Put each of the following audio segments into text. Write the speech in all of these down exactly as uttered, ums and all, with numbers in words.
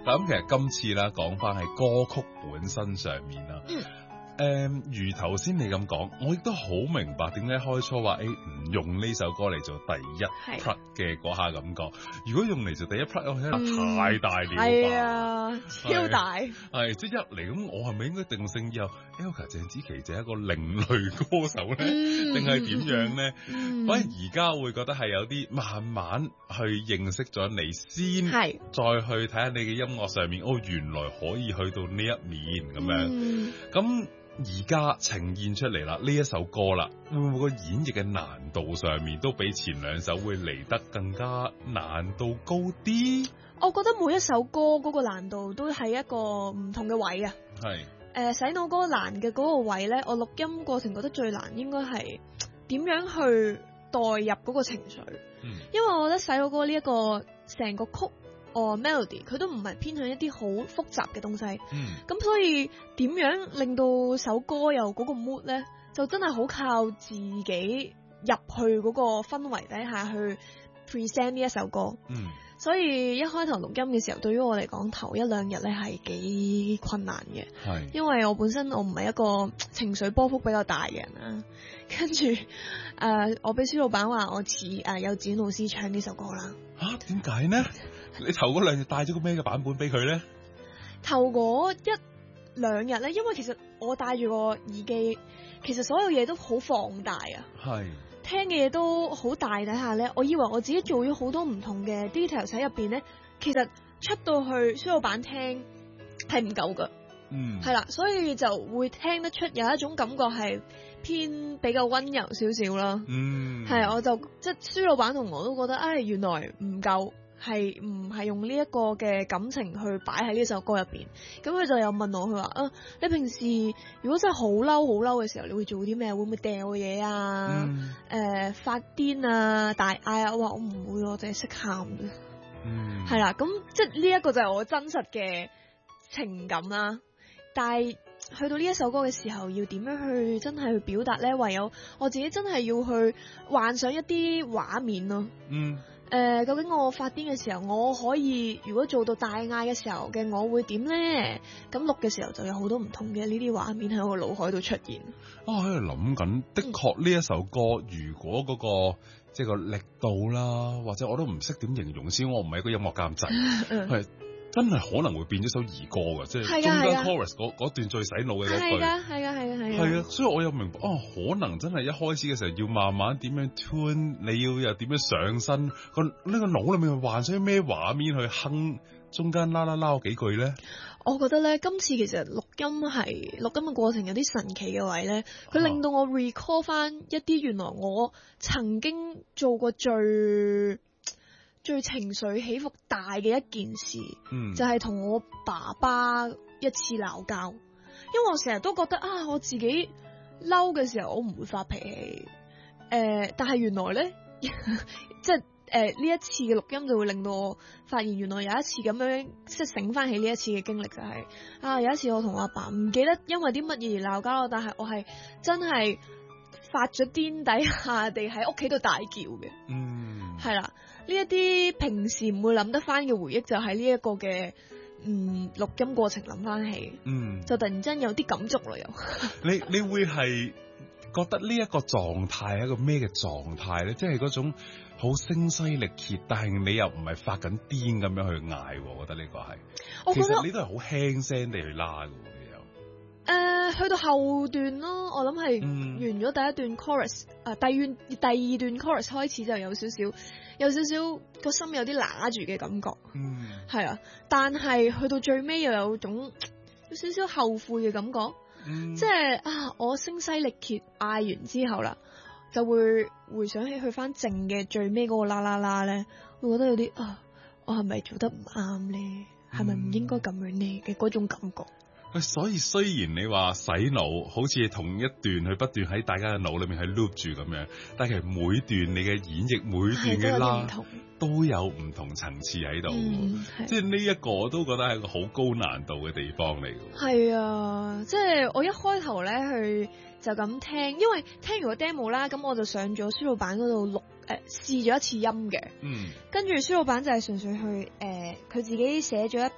咁其實今次啦，講翻係歌曲本身上面啦。 嗯誒、嗯，如頭先你咁講，我亦都好明白點解開初話誒唔用呢首歌嚟做第一 plug 嘅嗰下感覺。如果用嚟做第一 plug，我覺得太大了吧？ 係啊，超大。 係即係一嚟咁，我係咪應該定性以後 Elka 鄭紫棋就係一個另類歌手咧，定係點樣咧？ 嗯、 反而而家會覺得係有啲慢慢去認識咗你先，係再去睇下你嘅音樂上面，哦，原來可以去到呢一面咁樣，咁、嗯。而家呈現出嚟啦，呢一首歌啦，會唔會個演繹嘅難度上面都比前兩首會嚟得更加難度高啲？ 我覺得每一首歌嗰個難度都係一個唔同嘅位啊。係誒、呃，洗腦歌難嘅嗰個位咧，我錄音過程覺得最難應該係點樣去代入嗰個情緒。嗯，因為我覺得洗腦歌呢一個成個曲。哦、oh，melody 佢都唔係偏向一啲好複雜嘅東西，咁、嗯、所以點樣令到首歌有嗰個 mood 咧，就真係好靠自己入去嗰個氛圍底下去 present 呢一首歌。嗯，所以一開頭錄音嘅時候，對於我嚟講，頭一兩日咧係幾困難嘅，係因為我本身我唔係一個情緒波幅比較大嘅人啦，跟住誒、呃，我俾蕭老闆話我似誒幼稚園老師唱呢首歌啦。 吓，點解呢？你頭嗰兩日帶咗個咩嘅版本俾佢咧？ 頭嗰一兩日咧，因為其實我戴住個耳機，其實所有嘢都好放大啊。係聽嘅嘢都好大底下咧，我以為我自己做咗好多唔同嘅 details 喺入邊咧，其實出到去蕭老闆聽係唔夠噶。嗯，係啦，所以就會聽得出有一種感覺係偏比較溫柔少少啦。嗯，係，我就即係蕭老闆同我都覺得，唉、哎，原來唔夠。係唔係用呢一個嘅感情去擺喺呢首歌入邊？咁佢就有問我，佢話啊，你平時如果真係好嬲好嬲嘅時候，你會做啲咩？會唔會掉嘢啊？誒、嗯呃，發癲啊，大嗌啊？我話我唔會，我淨係識喊嘅。嗯，係啦，咁即係呢一個就係我真實嘅情感啦。但係去到呢一首歌嘅時候，要點樣去真係去表達咧？唯有我自己真係要去幻想一啲畫面咯。嗯。誒、呃，究竟我發癲嘅時候，我可以如果做到大嗌嘅時候嘅，我會點咧？咁錄嘅時候就有好多唔同嘅呢啲畫面喺我腦海度出現。 啊，喺度諗緊，的確呢一首歌，如果嗰、嗰個即係個力度啦，或者我都唔識點形容先，我唔係一個音樂監製，係。真係可能會變咗首兒歌㗎，即係中間 chorus 嗰嗰段最洗腦嘅嗰句。係啊，係啊，係啊，係啊。係啊，所以我又明白，哦，可能真係一開始嘅時候要慢慢點樣 tune，你要又點樣上身，個呢個腦裏面去幻想咩畫面去哼中間啦啦啦幾句咧？ 我覺得咧，今次其實錄音係錄音嘅過程有啲神奇嘅位咧，佢令到我 recall 翻一啲原來我曾經做過最最情緒起伏大嘅一件事，嗯、就係、是、同我爸爸一次鬧交。因為我成日都覺得啊，我自己嬲嘅時候我唔會發脾氣，誒、呃，但係原來咧，即係誒呢一次嘅錄音就會令到我發現，原來有一次咁樣即係醒翻起呢一次嘅經歷就係、是、啊，有一次我同我阿爸唔記得因為啲乜嘢而鬧交，但係我係真係發咗癲底下地喺屋企度大叫嘅，嗯，係啦。呢一啲平時唔會諗得翻嘅回憶，就喺呢一個嘅嗯錄音過程諗翻起，嗯，就突然間有啲感觸啦又。 你你會係覺得呢一個狀態係一個咩嘅狀態咧？即係嗰種好聲嘶力竭，但係你又唔係發緊癲咁樣去嗌，我覺得呢個係。我覺得其實你都係好輕聲地去拉嘅。 誒、呃，去到後段咯，我諗係完咗第一段 chorus，誒、嗯呃，第二第二段 chorus 開始就有少少，有少少個心有啲揦住嘅感覺，嗯，係啊，但係去到最尾又有種有少少後悔嘅感覺，嗯、即係啊，我聲嘶力竭嗌完之後啦，就會回想起去翻靜嘅最尾嗰個啦啦啦咧，會覺得有啲啊，我係咪做得唔啱咧？係咪唔應該咁樣呢？嘅嗰種感覺。 所以雖然你話洗腦好似同一段去不斷喺大家嘅腦裏面係 loop 住咁樣，但係其實每段你嘅演繹，每段嘅啦都有唔同層次喺度，嗯、即係呢一個我都覺得係一個好高難度嘅地方嚟嘅。係啊，即係我一開頭咧去就咁聽，因為聽完個 demo 啦，咁我就上咗書老闆嗰度錄誒試咗一次音嘅，嗯，跟住書老闆就係純粹去誒佢、呃、自己寫咗一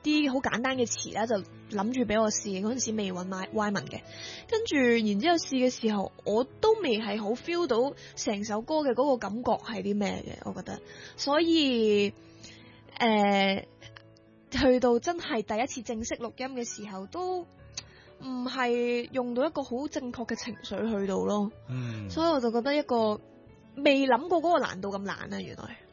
啲好簡單嘅詞啦，就諗住俾我試，嗰陣時未揾 Y 文嘅，跟住然之後試嘅時候，我都未係好 feel 到成首歌嘅嗰個感覺係啲咩嘅，我覺得，所以誒、呃、去到真係第一次正式錄音嘅時候，都唔係用到一個好正確嘅情緒去到咯，嗯，所以我就覺得一個未諗過嗰個難度咁難啊，原來。